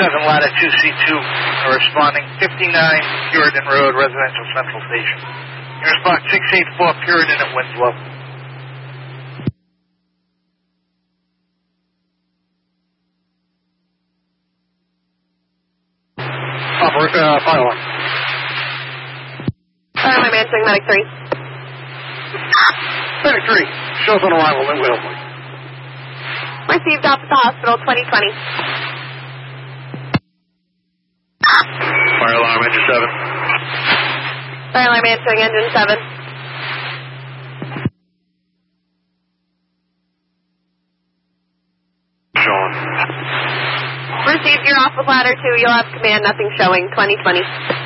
ladder 2C2, responding 59 Puritan Road, Residential Central Station. Your spot 684 Puritan at Winslow. Fire alarm. Fire alarm answering, Medic 3. Medic 3, shows on arrival at Wellesley. Received off at the hospital, 2020. Fire alarm, engine 7. Fire alarm answering, engine 7. Showing. Received, you're off with ladder 2. You'll have command, nothing showing, 2020.